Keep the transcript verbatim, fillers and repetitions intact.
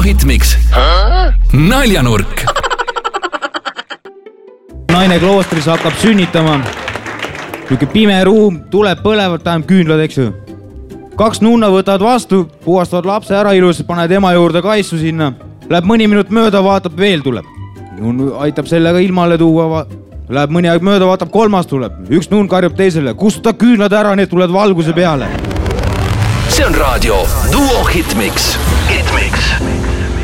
Hitmix. Naljanurk. Naine kloostris hakkab sünnitama. Niuke pime ruum, tuleb põlevad, tähendab küünlad, eks ju. Kaks nunna võtavad vastu, puhastavad lapse ära ilus, paned ema juurde kaisu sinna. Läheb mõni minut mööda, vaatab, veel tuleb. Nun aitab sellega ilmale tuua. Läheb mõni aeg mööda, vaatab, kolmas tuleb. Üks nun karjub teisele. Kustuta küünlad ära, need tulevad valguse peale. See on raadio Duo Hitmix. Hitmix.